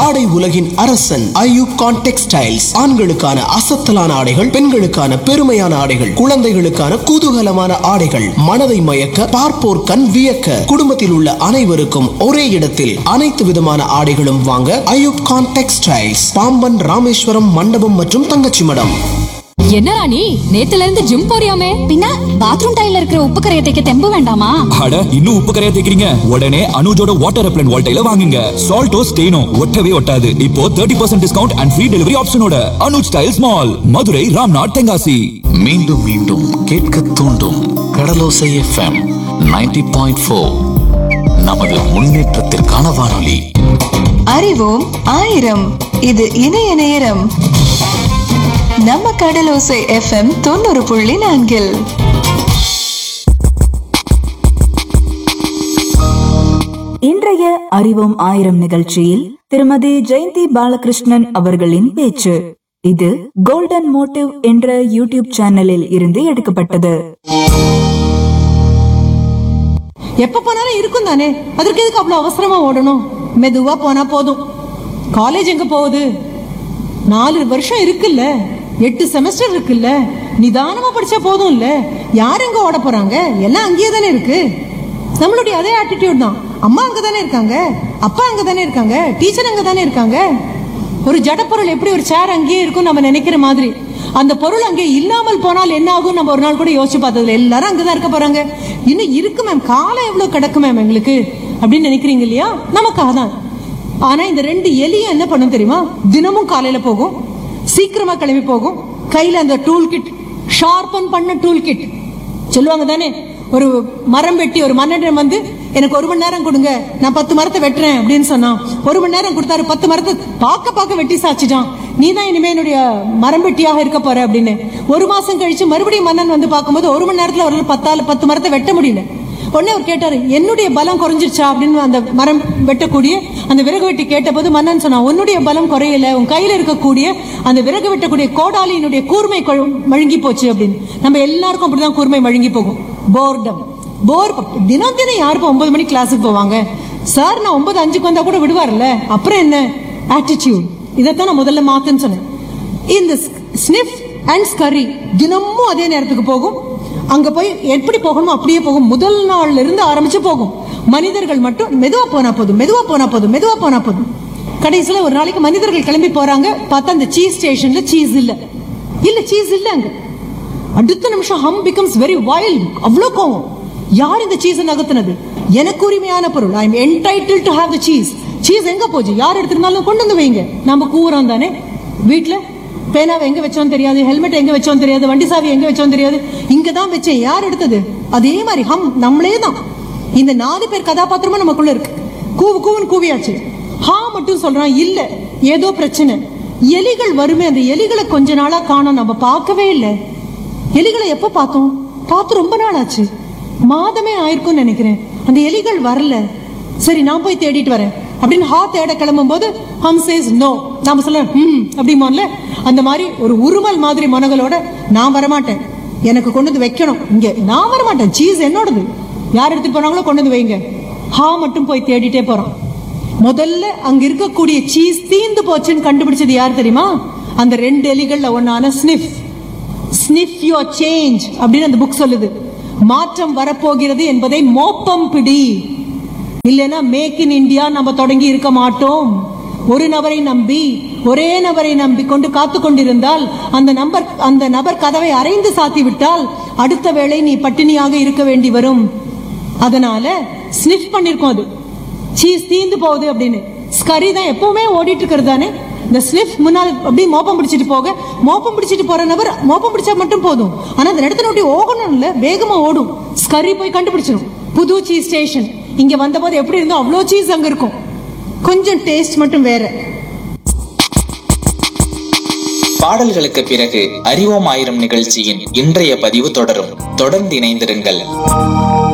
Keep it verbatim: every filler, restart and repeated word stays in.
ஆடை உலகின் அரசன் ஐயூப் கான் டெக்ஸ்டைல்ஸ். ஆண்களுக்கான அசத்தலான ஆடைகள், பெண்களுக்கான பெருமையான ஆடைகள், குழந்தைகளுக்கான குதூகலமான ஆடைகள், மனதை மயக்க பார்ப்போர் கண் வியக்க, குடும்பத்தில் உள்ள அனைவருக்கும் ஒரே இடத்தில் அனைத்து விதமான ஆடைகளும் வாங்க ஐயூப் கான் டெக்ஸ்டைல்ஸ், பாம்பன் ராமேஸ்வரம் மண்டபம் மற்றும் தங்கச்சி மடம். என்ன ராணி, நேத்துல இருந்து ஜிம் போறியாமே? பின்ன பாத்ரூம் டைல்ல இருக்கிற உப்பு கரையை தேய்க்க தெம்பு வேண்டாமா? அட, இன்னும் உப்பு கரையை தேய்க்கிறீங்க? உடனே அனுஜோட வாட்டர் ரெப்லண்ட் வால்டைல வாங்குங்க. சால்ட்டோ ஸ்டெயினோ ஒட்டவே ஒட்டாது. இப்போ முப்பது percent discount and free delivery ஆப்ஷனோட Anuj tiles mall, Madurai, Ramnath, Tenkasi. மீண்டும் மீண்டும் கேட்க தூண்டும் கடலோசை எஃப்எம் தொண்ணூறு புள்ளி நான்கு. நமது முன்னேற்றத்திற்கான வானொலி. அறிவோம் ஆயிரம். இது இணைய நேரம். நம்ம கடலோசை எஃப்எம் தொண்ணூறு புள்ளி நான்கில். இன்றைய அறிவோம் ஆயிரம் நிகழ்ச்சியில் திருமதி ஜெயந்தி பாலகிருஷ்ணன் அவர்களின் பேச்சு. இது கோல்டன் மோட்டிவ் என்ற யூடியூப் சேனலில் இருந்து எடுக்கப்பட்டது. எப்ப போனாலும் இருக்கும் தானே, அதற்கு எதுக்கு அவ்வளவு அவசரமா ஓடணும்? மெதுவா போனா போதும். காலேஜ் எங்க போகுது? நாலு வருஷம் இருக்குல்ல, எட்டு செமஸ்டர் இருக்குல்ல, நிதானமா படிச்சா போதும் இல்ல. யார் எங்க ஓட போறாங்க? எல்லாம் அங்கேயே தானே இருக்கு. நம்மளுடைய அதே ஆட்டிடியூட் தான். அம்மா அங்க தானே இருக்காங்க, அப்பா அங்க தானே இருக்காங்க, டீச்சர் அங்க தானே இருக்காங்க. ஒரு ஜட பொருள் எப்படி ஒரு சேர் அங்கேயே இருக்கும் நம்ம நினைக்கிற மாதிரி, அந்த பொருள் அங்கே இல்லாமல் போனால் என்ன ஆகும் நம்ம ஒரு நாள் கூட யோசிச்சு பார்த்ததுல. எல்லாரும் அங்கதான் இருக்க போறாங்க. இன்னும் இருக்கு மேம், காலம் எவ்வளவு கிடக்கு மேம் எங்களுக்கு அப்படின்னு நினைக்கிறீங்க இல்லையா? நமக்காக தான். ஆனா இந்த ரெண்டு எலியும் என்ன பண்ணும் தெரியுமா? தினமும் காலையில போகும், சீக்கிரமா கிளம்பி போகும், கையில அந்த டூல் கிட், ஷார்பன் பண்ண டூல் கிட். சொல்லுவாங்க தானே, ஒரு மரம் வெட்டி ஒரு மன்னன் வந்து எனக்கு ஒரு மணி நேரம் கொடுங்க, நான் பத்து மரத்தை வெட்டுறேன் அப்படின்னு சொன்னான். ஒரு மணி நேரம் கொடுத்தாரு, பத்து மரத்தை பார்க்க பார்க்க வெட்டி சாச்சிட்டான். நீ தான் இனிமே என்னுடைய மரம் வெட்டியாக இருக்க போற அப்படின்னு. ஒரு மாசம் கழிச்சு மறுபடியும் மன்னன் வந்து பார்க்கும்போது ஒரு மணி நேரத்துல ஒரு பத்தால பத்து மரத்தை வெட்ட முடியல. உடனே அவர் கேட்டாரு, என்னுடைய பலம் குறைஞ்சிருச்சா அப்படின்னு அந்த மரம் வெட்டக்கூடிய அந்த விறகு வெட்டி கேட்ட போது மன்னன் சொன்னான், உன்னுடைய பலம் குறையல, உன் கையில இருக்கக்கூடிய அந்த விறகு வெட்டக்கூடிய கோடாலியினுடைய கூர்மை மழுங்கி போச்சு அப்படின்னு. நம்ம எல்லாருக்கும் அப்படிதான் கூர்மை மழுங்கி போகும். போர்டம், போர். தினம் தினம் யாருப்பா ஒன்பது மணிக்கு கிளாஸுக்கு போவாங்க? சார் நான் ஒன்பது அஞ்சுக்கு வந்தா கூட விடுவார்ல. அப்புறம் என்ன ஆட்டிடியூட்? இதைத்தான் நான் முதல்ல மாத்துன்னு சொன்னேன். இந்த ஸ்னிஃப் அண்ட் ஸ்கரி தினமும் அதே நேரத்துக்கு போகும். அங்க போய் எப்படி போகணுமோ அப்படியே போகும். முதல் நாள்ல இருந்து ஆரம்பிச்சு போகும். மனிதர்கள் மட்டும் மெதுவா போனா போதும், மெதுவா போனா போதும், மெதுவா போனா போதும். கடைசியில ஒரு நாளைக்கு மனிதர்கள் கிளம்பி போறாங்க, பார்த்தா அந்த சீஸ் ஸ்டேஷன்ல சீஸ் இல்ல. இல்ல சீஸ் இல்ல அங்க. அடுத்த நிமிஷம் ஹம் பிகம்ஸ் வெரி வைல்ட். அவ்வளவு கோவம். யார் இந்த சீஸ் நகர்த்தினது? எனக்கு உரிமையான பொருள். I am entitled to have the cheese. Cheese எங்க போச்சு? யார் எடுத்திருந்தாலும் கொண்டு வந்து வைங்க. நம்ம கூறோம் தானே. வீட்டுல பேனாவை எங்க வச்சோம் தெரியாது, ஹெல்மெட் எங்க வச்சோம் தெரியாது, வண்டி சாவி எங்க வச்சோம் தெரியாது. இங்கதான் வச்சேன், யார் எடுத்தது? அதே மாதிரி ஹம் நம்மளே தான். இந்த நாலு பேர் கதாபாத்திரமும் நமக்குள்ள இருக்கு. கூவு கூவுன்னு கூவியாச்சு. ஹா மட்டும் சொல்றான் இல்ல, ஏதோ பிரச்சனை. எலிகள் வருமே, அந்த எலிகளை கொஞ்ச நாளா காணோம், நம்ம பார்க்கவே இல்லை. எலிகளை எப்ப பார்த்தோம்? பார்த்து ரொம்ப நாள் ஆச்சு, மாதமே ஆயிருக்கும்னு நினைக்கிறேன். அந்த எலிகள் வரல. சரி நான் போய் தேடிட்டு வரேன் அப்படின்னு ஹா தேட கிளம்பும் போது ஹம் சேஸ் நோ. நாம சொல்ல ஹம் அப்படிமோல அந்த மாதிரி ஒரு உருமல் மாதிரி மனங்களோட நான் வரமாட்டேன், எனக்கு கொண்டு வந்து வைக்கணும் இங்க, நான் வரமாட்டேன், சீஸ் என்னோடது, யார் எடுத்துட்டு போனாங்களோ கொண்டு வந்து வைங்க. ஹா மட்டும் போய் தேடிட்டே போறோம். முதல்ல அங்க இருக்கக்கூடிய சீஸ் தீந்து போச்சுன்னு கண்டுபிடிச்சது யார் தெரியுமா? அந்த ரெண்டு எலிகள்ல ஒன்னான ஸ்னிஃப். ஸ்னிஃப் யுவர் சேஞ்ச் அப்படின்னு அந்த புக் சொல்லுது. மாற்றம் வரப்போகிறது என்பதை மோப்பம் பிடி. இல்லைன்னா மேக் இன் இந்தியா நம்ம தொடங்கி இருக்க மாட்டோம். ஒரு நபரை நம்பி, ஒரே நபரை நம்பி கொண்டு காத்து கொண்டிருந்தால் அந்த நபர் அந்த நபர் கதவை அரைந்து சாத்தி விட்டால் அடுத்த வேளை நீ பட்டினியாக இருக்க வேண்டி வரும். அதனால ஸ்னிஃப் பண்ணிருக்கோம். அது சீஸ் தீந்து போகுது அப்படின்னு. ஸ்கரி தான் எப்பவுமே ஓடிட்டு இருக்கிறது தானே. இந்த ஸ்னிஃப் முன்னால் அப்படி மோப்பம் பிடிச்சிட்டு போக, மோப்பம் பிடிச்சிட்டு போற நபர் மோப்பம் பிடிச்சா மட்டும் போதும், ஆனா அந்த இடத்த நோட்டி ஓகணும் இல்ல, வேகமா ஓடும். ஸ்கரி போய் கண்டுபிடிச்சிடும் புது சீஸ் ஸ்டேஷன். இங்க வந்த போது எப்படி இருந்தோ அவ்வளோ சீஸ் அங்க இருக்கும், கொஞ்சம் டேஸ்ட் மட்டும் வேற. பாடல்களுக்கு பிறகு அறிவோம் ஆயிரம் நிகழ்ச்சியின் இன்றைய பதிவு தொடரும். தொடர்ந்து இணைந்திருங்கள்.